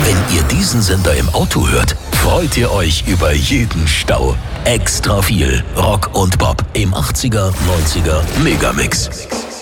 Wenn ihr diesen Sender im Auto hört, freut ihr euch über jeden Stau. Extra viel Rock und Pop im 80er, 90er Megamix.